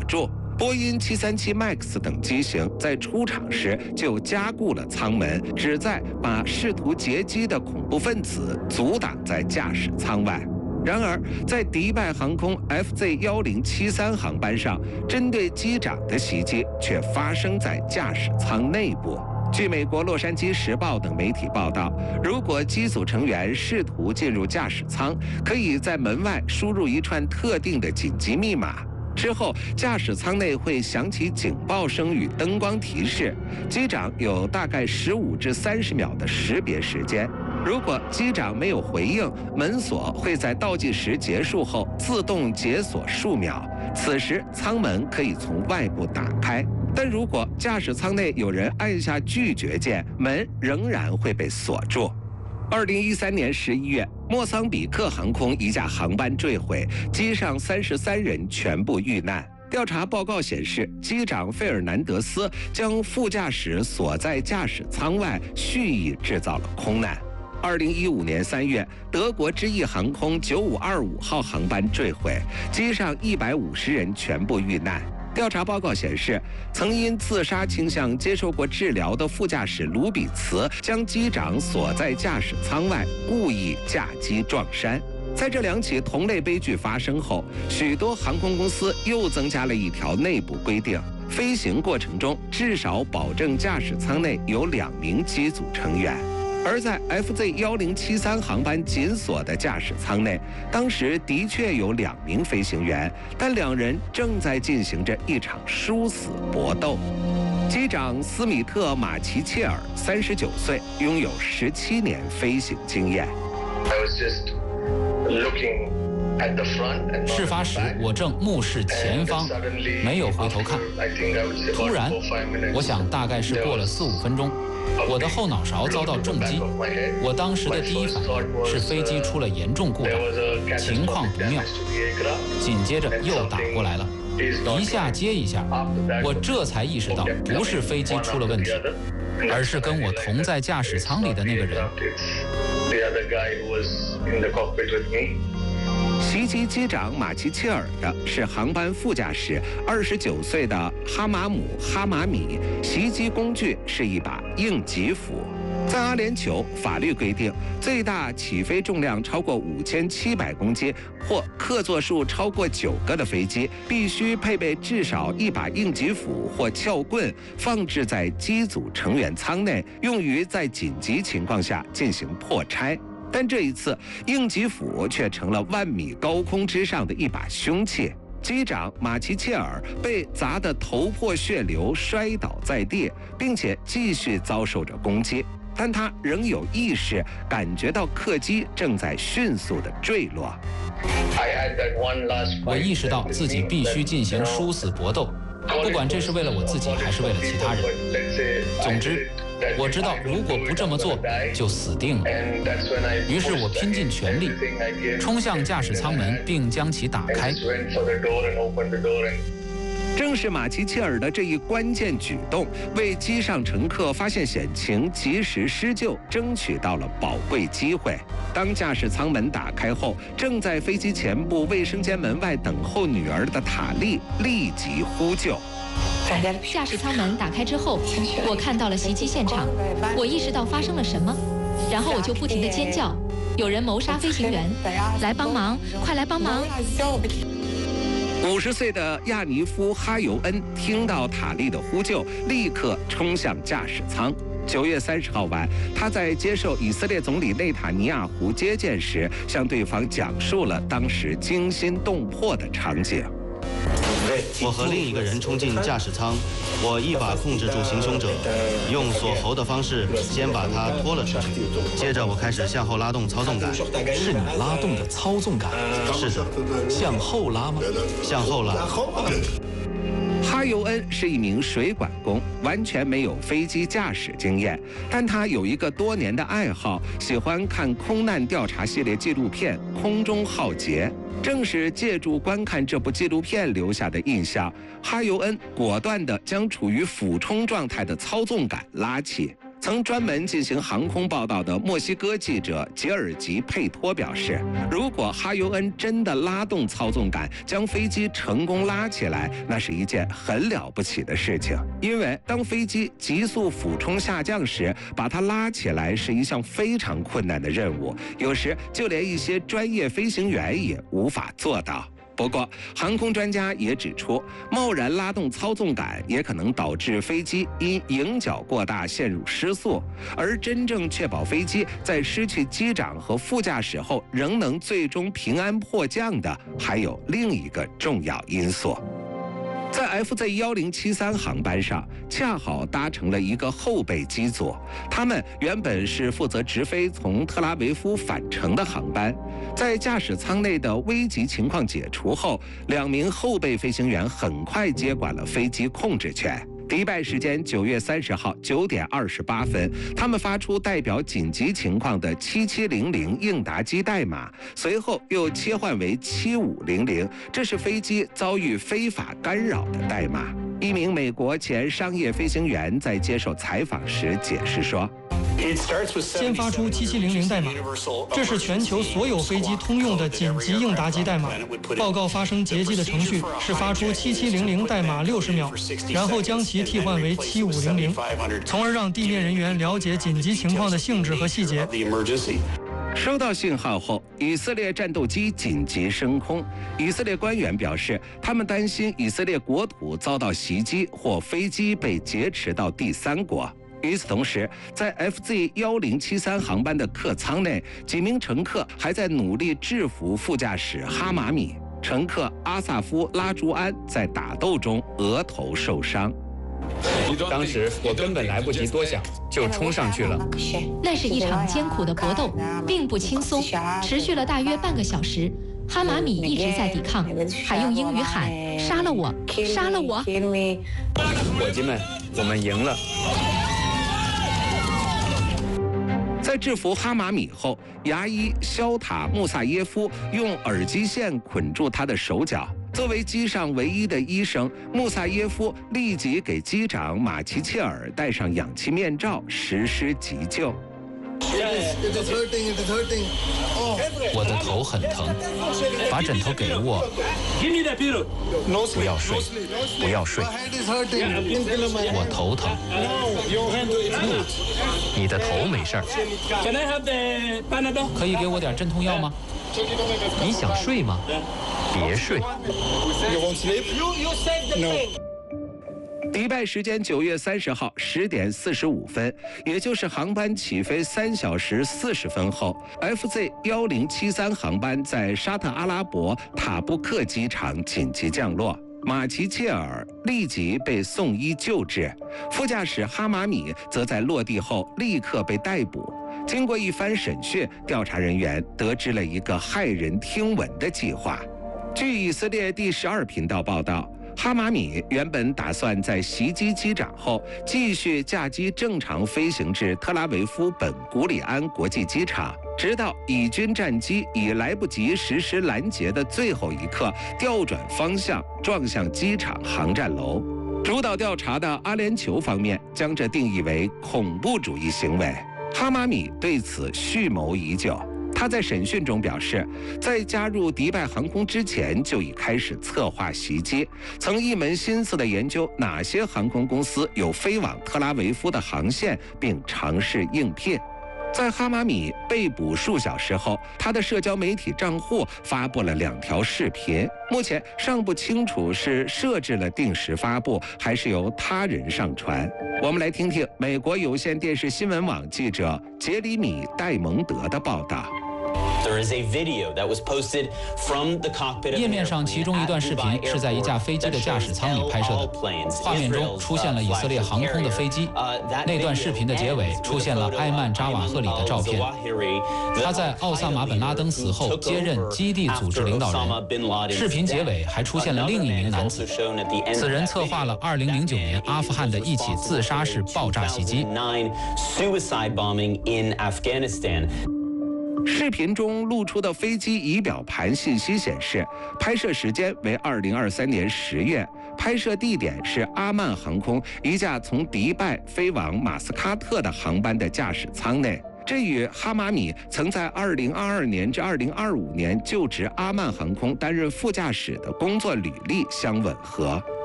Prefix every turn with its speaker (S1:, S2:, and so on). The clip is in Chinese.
S1: 住。波音737 MAX 等机型在出厂时就加固了舱门，旨在把试图劫机的恐怖分子阻挡在驾驶舱外。然而，在迪拜航空 FZ1073 航班上，针对机长的袭击却发生在驾驶舱内部。据美国《洛杉矶时报》等媒体报道，如果机组成员试图进入驾驶舱，可以在门外输入一串特定的紧急密码。之后，驾驶舱内会响起警报声与灯光提示，机长有大概15至30秒的识别时间。如果机长没有回应，门锁会在倒计时结束后自动解锁数秒，此时舱门可以从外部打开。但如果驾驶舱内有人按下拒绝键，门仍然会被锁住。2013年11月，莫桑比克航空一架航班坠毁，机上33人全部遇难。调查报告显示，机长费尔南德斯将副驾驶锁在驾驶舱外，蓄意制造了空难。2015年3月，德国之翼航空9525号航班坠毁，机上150人全部遇难。调查报告显示，曾因自杀倾向接受过治疗的副驾驶卢比茨将机长锁在驾驶舱外，故意驾机撞山。在这2起同类悲剧发生后，许多航空公司又增加了一条内部规定：飞行过程中至少保证驾驶舱内有2名机组成员。而在 FZ1073 航班紧锁的驾驶舱内，当时的确有2名飞行员，但2人正在进行着一场殊死搏斗。机长斯米特·马奇切尔39岁，拥有17年飞行经验。
S2: 事发时，我正目视前方，没有回头看。突然，我想大概是过了4、5分钟，我的后脑勺遭到重击。我当时的第一反应是飞机出了严重故障，情况不妙。紧接着又打过来了，一下接一下，我这才意识到不是飞机出了问题，而是跟我同在驾驶舱里的那个人。
S1: 袭击机长马奇切尔的是航班副驾驶29岁的哈马姆·哈马米，袭击工具是一把应急斧。在阿联酋，法律规定，最大起飞重量超过5700公斤或客座数超过9个的飞机，必须配备至少一把应急斧或撬棍，放置在机组成员舱内，用于在紧急情况下进行破拆。但这一次，应急斧却成了万米高空之上的一把凶器。机长马奇切尔被砸得头破血流，摔倒在地，并且继续遭受着攻击。但他仍有意识，感觉到客机正在迅速地坠落。
S2: 我意识到自己必须进行殊死搏斗，不管这是为了我自己还是为了其他人。总之，我知道如果不这么做就死定了。于是我拼尽全力冲向驾驶舱门，并将其打开。
S1: 正是马奇切尔的这一关键举动，为机上乘客发现险情、及时施救争取到了宝贵机会。当驾驶舱门打开后，正在飞机前部卫生间门外等候女儿的塔利立即呼救。
S3: 驾驶舱门打开之后，我看到了袭击现场，我意识到发生了什么，然后我就不停地尖叫：有人谋杀飞行员，来帮忙，快来帮忙！50
S1: 岁的亚尼夫·哈尤恩听到塔利的呼救，立刻冲向驾驶舱。9月30号晚，他在接受以色列总理内塔尼亚胡接见时，向对方讲述了当时惊心动魄的场景。
S4: 我和另一个人冲进驾驶舱，我一把控制住行凶者，用锁喉的方式先把他拖了出去。接着我开始向后拉动操纵杆。
S5: 是你拉动的操纵杆？
S4: 是的。
S5: 向后拉吗？
S4: 向后拉。
S1: 哈尤恩是一名水管工，完全没有飞机驾驶经验，但他有一个多年的爱好，喜欢看空难调查系列纪录片《空中浩劫》。正是借助观看这部纪录片留下的印象，哈尤恩果断地将处于俯冲状态的操纵杆拉起。 曾专门进行航空报道的墨西哥记者杰尔吉·佩托表示，如果哈尤恩真的拉动操纵杆将飞机成功拉起来，那是一件很了不起的事情。因为当飞机急速俯冲下降时，把它拉起来是一项非常困难的任务，有时就连一些专业飞行员也无法做到。不过，航空专家也指出，贸然拉动操纵杆也可能导致飞机因迎角过大陷入失速，而真正确保飞机在失去机长和副驾驶后仍能最终平安迫降的，还有另一个重要因素。在 FZ1073 航班上，恰好搭乘了一个后备机组，他们原本是负责直飞从特拉维夫返程的航班。在驾驶舱内的危急情况解除后，2名后备飞行员很快接管了飞机控制权。迪拜时间9月30号9点28分，他们发出代表紧急情况的7700应答机代码，随后又切换为7500，这是飞机遭遇非法干扰的代码。一名美国前商业飞行员在接受采访时解释说，
S6: 先发出7700代码，这是全球所有飞机通用的紧急应答机代码。报告发生劫机的程序是发出7700代码60秒，然后将其替换为7500，从而让地面人员了解紧急情况的性质和细节。
S1: 收到信号后，以色列战斗机紧急升空。以色列官员表示，他们担心以色列国土遭到袭击或飞机被劫持到第三国。与此同时，在 FZ1073 航班的客舱内，几名乘客还在努力制服副驾驶哈马米。乘客阿萨夫·拉朱安在打斗中额头受伤。
S7: 当时我根本来不及多想，就冲上去了。
S3: 那是一场艰苦的搏斗，并不轻松，持续了大约半个小时。哈马米一直在抵抗，还用英语喊：“杀了我，杀了我！”
S7: 伙计们，我们赢了。
S1: 在制服哈马米后，牙医肖塔穆萨耶夫用耳机线捆住他的手脚。作为机上唯一的医生，穆萨耶夫立即给机长马奇切尔戴上氧气面罩，实施急救。
S2: 我的头很疼，把枕头给我。
S5: 不要睡，不要睡。
S2: 我头疼。
S5: 你的头没事儿。
S2: 可以给我点镇痛药吗？
S5: 你想睡吗？别睡。
S1: 迪拜时间9月30号10点45分，也就是航班起飞3小时40分后 ，FZ1073 航班在沙特阿拉伯塔布克机场紧急降落。马奇切尔立即被送医救治，副驾驶哈马米则在落地后立刻被逮捕。经过一番审讯，调查人员得知了一个骇人听闻的计划。据以色列第12频道报道，哈马米原本打算在袭击机长后，继续驾机正常飞行至特拉维夫本古里安国际机场，直到以军战机已来不及实施拦截的最后一刻，调转方向撞向机场航站楼。主导调查的阿联酋方面将这定义为恐怖主义行为。哈马米对此蓄谋已久。他在审讯中表示，在加入迪拜航空之前就已开始策划袭击，曾一门心思地研究哪些航空公司有飞往特拉维夫的航线，并尝试应聘。在哈马米被捕数小时后，他的社交媒体账户发布了2条视频，目前尚不清楚是设置了定时发布，还是由他人上传。我们来听听美国有线电视新闻网记者杰里米·戴蒙德的报道。
S2: 页面上其中一段视频是在一架飞机的驾驶舱里拍摄的，画面中出现了以色列航空的飞机。那段视频的结尾出现了埃曼扎瓦赫里的照片，他在奥萨马本拉登死后接任基地组织领导人。视频结尾还出现了另一名男子，此人策划了2009年阿富汗的一起自杀式爆炸袭击。
S1: 视频中露出的飞机仪表盘信息显示，拍摄时间为2023年10月，拍摄地点是阿曼航空一架从迪拜飞往马斯喀特的航班的驾驶舱内。这与哈马米曾在2022年至2025年就职阿曼航空担任副驾驶的工作履历相吻合。